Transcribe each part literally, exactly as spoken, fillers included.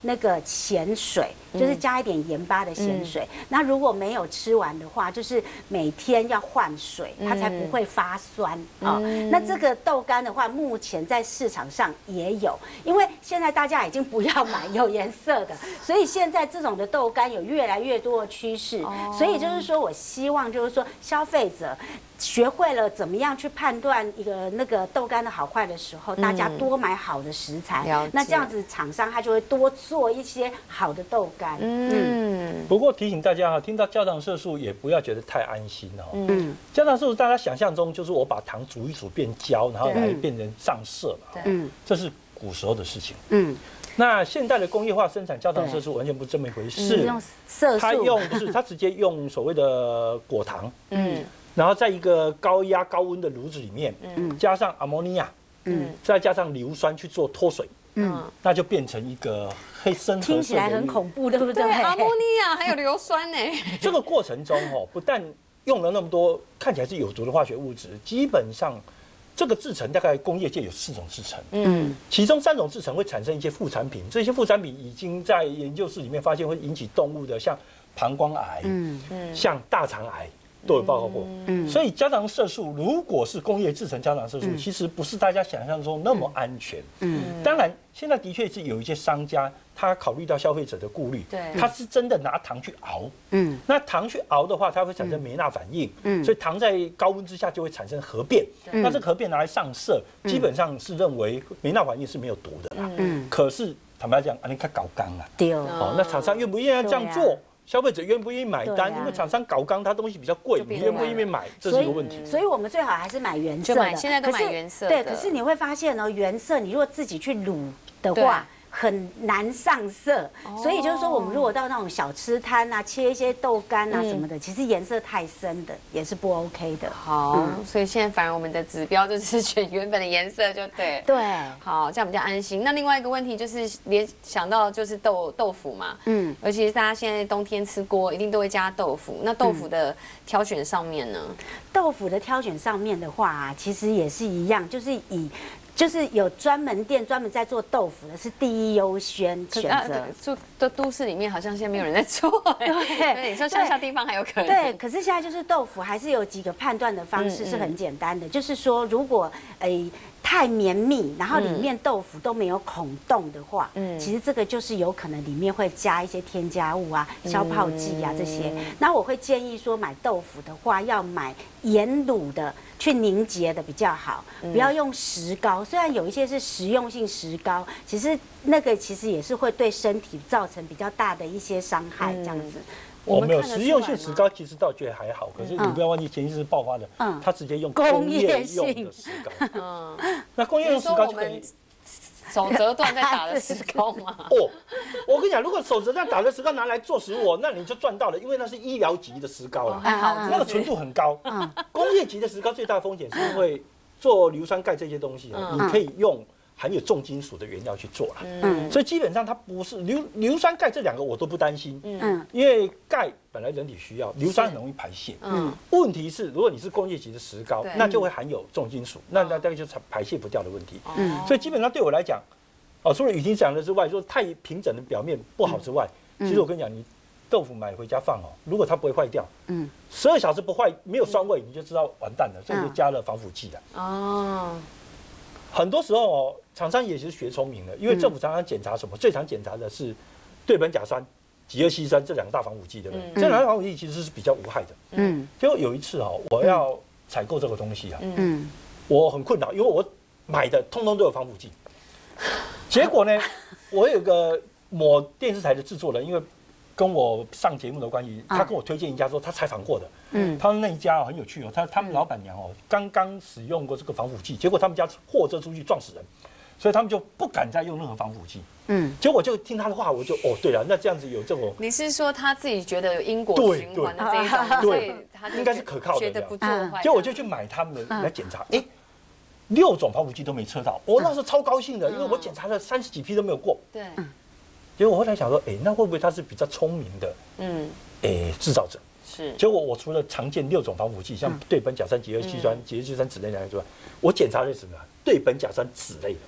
那个咸水，就是加一点盐巴的咸水。嗯、那如果没有吃完的话，就是每天要换水，它才不会发酸啊、嗯哦。那这个豆干的话，目前在市场上也有，因为现在大家已经不要买有颜色的，所以现在这种的豆干有越来越多的趋势。哦、所以就是说我希望就是说消费者学会了怎么样去判断一个那个豆干的好坏的时候，大家多买好的食材，嗯、那这样子厂商他就会多做一些好的豆干。 嗯，不过提醒大家哈，听到焦糖色素也不要觉得太安心哦。嗯，焦糖色素大家想象中就是我把糖煮一煮变焦，然后来变成上色嘛。嗯，这是古时候的事情。嗯。那现代的工业化生产焦糖色素完全不是这么一回事， 用色素， 它用不是它直接用所谓的果糖，嗯，然后在一个高压高温的炉子里面，嗯，加上阿摩尼亚，嗯，再加上硫酸去做脱水，嗯，那就变成一个黑深褐色的。 听起来很恐怖，对不对？ 对，阿摩尼亚还有硫酸呢。 这个过程中哦，不但用了那么多看起来是有毒的化学物质，基本上。这个制成大概工业界有四种制成，嗯，其中三种制成会产生一些副产品，这些副产品已经在研究室里面发现会引起动物的，像膀胱癌，嗯嗯，像大肠癌都有报告过，嗯，所以焦糖色素如果是工业制成焦糖色素，嗯、其实不是大家想象中那么安全，嗯，当然现在的确是有一些商家他考虑到消费者的顾虑，对，他是真的拿糖去熬，嗯，那糖去熬的话，它会产生梅纳反应，嗯，所以糖在高温之下就会产生核变，那这核变拿来上色，基本上是认为梅纳反应是没有毒的啦，嗯，可是坦白讲，啊，你看搞刚啊，对哦，那厂商愿不愿意这样做？消费者愿不愿意买单？因为厂商搞刚，它东西比较贵，你愿不愿意买，这是一个问题。 所以我们最好还是买原色的。 现在都买原色的。 对，可是你会发现哦，原色你如果自己去卤的话。很难上色，所以就是说，我们如果到那种小吃摊啊，切一些豆干啊什么的，其实颜色太深的也是不 OK 的。 好，所以现在反而我们的指标就是选原本的颜色就对。 对， 好，这样比较安心。那另外一个问题就是联想到就是豆豆腐嘛，嗯，尤其是大家现在冬天吃锅，一定都会加豆腐。那豆腐的挑选上面呢？ 豆腐的挑选上面的话啊，其实也是一样，就是以。就是有专门店专门在做豆腐的，是第一优先选择。 住都都市里面好像现在没有人在做，对，你说乡下地方还有可能。 对，可是现在就是豆腐还是有几个判断的方式是很简单的，就是说如果诶。太绵密，然后里面豆腐都没有孔洞的话，嗯，其实这个就是有可能里面会加一些添加物啊、消泡剂啊这些。那我会建议说，买豆腐的话要买盐卤的，去凝结的比较好，不要用石膏。虽然有一些是实用性石膏，其实那个其实也是会对身体造成比较大的一些伤害，这样子。 我没有实用性石膏，其实倒觉得还好。可是你不要忘记，前一次爆发的，他直接用工业用的石膏。嗯，那工业用石膏就可以手折断再打的石膏吗？ 哦，我跟你讲，如果手折断打的石膏拿来做食物，那你就赚到了，因为那是医疗级的石膏了，那个纯度很高。工业级的石膏最大的风险是因为做硫酸钙这些东西，你可以用。含有重金属的原料去做了，嗯，所以基本上它不是硫硫酸钙这两个我都不担心，嗯，因为钙本来人体需要，硫酸很容易排泄，嗯，问题是如果你是工业级的石膏，那就会含有重金属，那那大概就是排泄不掉的问题，嗯，所以基本上对我来讲，哦，除了雨婷讲的之外，说太平整的表面不好之外，其实我跟你讲，你豆腐买回家放哦，如果它不会坏掉，嗯，十二小时不坏没有酸味，你就知道完蛋了，所以就加了防腐剂了，哦。很多时候哦，厂商也是学聪明的，因为政府常常检查什么？最常检查的是对苯甲酸、己二烯酸这两大防腐剂，对不对？嗯、这两大防腐剂其实是比较无害的。嗯，结果有一次哦，我要采购这个东西啊，嗯，我很困扰，因为我买的通通都有防腐剂。结果呢，我有个某电视台的制作人，因为跟我上节目的关系，他跟我推荐一家说他采访过的，嗯，他们那一家哦很有趣哦，他他们老板娘哦刚刚使用过这个防腐剂，结果他们家货车出去撞死人，所以他们就不敢再用任何防腐剂，嗯，结果我就听他的话，我就哦对了，那这样子有这种， 你是说他自己觉得有因果循环的这一种， 对，他应该是可靠的， 觉得不做坏， 结果我就去买他们的来检查，哎，六种防腐剂都没测到，我那时候超高兴的，因为我检查了三十几批都没有过，对。结果我后来想说，哎，那会不会他是比较聪明的，嗯，哎，制造者？是。结果我除了常见六种防腐剂，像对苯甲酸、己二烯酸、己二烯酸酯类两个之外，我检查的是什么？对苯甲酸酯类的。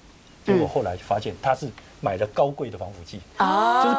结果后来发现他是买了高贵的防腐剂，哦，就是